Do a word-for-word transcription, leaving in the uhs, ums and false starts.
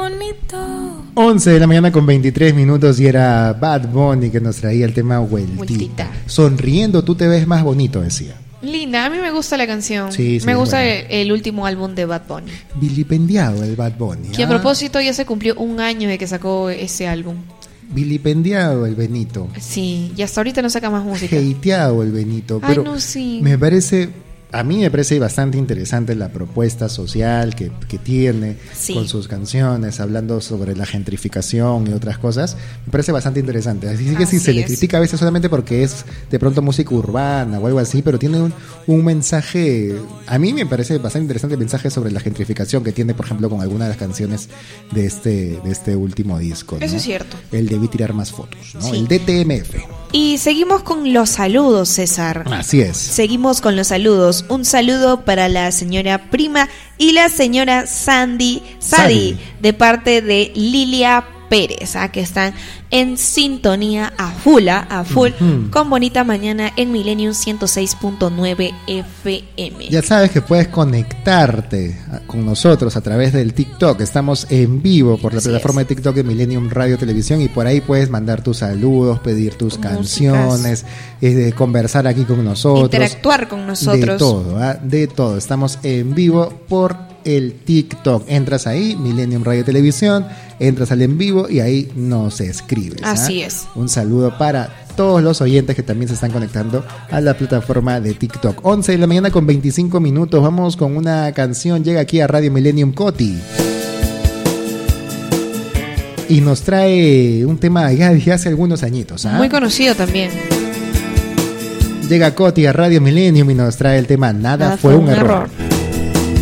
bonito. once de la mañana con veintitrés minutos y era Bad Bunny que nos traía el tema Vueltita. Vueltita. Sonriendo tú te ves más bonito, decía. Linda, a mí me gusta la canción. Sí, sí, me gusta bueno. el, el último álbum de Bad Bunny. Vilipendiado el Bad Bunny. Que ¿ah? a propósito ya se cumplió un año de que sacó ese álbum. Vilipendiado el Benito. Sí, y hasta ahorita no saca más música. Hateado el Benito. Ay, Pero no, sí. me parece, a mí me parece bastante interesante la propuesta social que, que tiene Sí. con sus canciones, hablando sobre la gentrificación y otras cosas. Me parece bastante interesante. Así que Así si se le es. critica a veces solamente porque es de pronto música urbana o algo así, pero tiene un, un mensaje, a mí me parece bastante interesante el mensaje sobre la gentrificación que tiene, por ejemplo, con algunas de las canciones de este, de este último disco, ¿no? Eso es cierto. El Debí Tirar Más Fotos, ¿no? Sí. El D T M F. Y seguimos con los saludos, César. Así es. Seguimos con los saludos. Un saludo para la señora Prima y la señora Sandy Sadi, Sadi. de parte de Lilia Pérez, ¿ah? Que están en sintonía a full, ¿ah? a full, Ujú. con Bonita Mañana en Millennium ciento seis punto nueve F M. Ya sabes que puedes conectarte a- con nosotros a través del TikTok. Estamos en vivo por la Así plataforma es. de TikTok de Millennium Radio Televisión y por ahí puedes mandar tus saludos, pedir tus Músicas. canciones, eh, conversar aquí con nosotros. Interactuar con nosotros. De todo, ¿ah? de todo. Estamos en vivo por el TikTok. Entras ahí, Millennium Radio Televisión, entras al en vivo y ahí nos escribes. ¿ah? Así es. Un saludo para todos los oyentes que también se están conectando a la plataforma de TikTok. once de la mañana con veinticinco minutos. Vamos con una canción. Llega aquí a Radio Millennium Coti. Y nos trae un tema ya de hace algunos añitos. ¿ah? Muy conocido también. Llega Coti a Radio Millennium y nos trae el tema Nada, Nada fue un error.